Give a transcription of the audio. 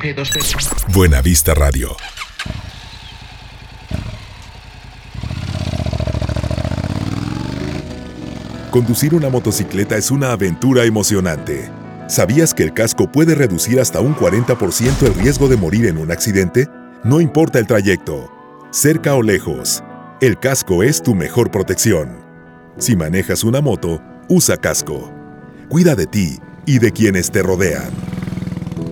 dos pesos. Buena Vista Radio. Conducir una motocicleta es una aventura emocionante. ¿Sabías que el casco puede reducir hasta un 40% el riesgo de morir en un accidente? No importa el trayecto, cerca o lejos, el casco es tu mejor protección. Si manejas una moto, usa casco. Cuida de ti y de quienes te rodean.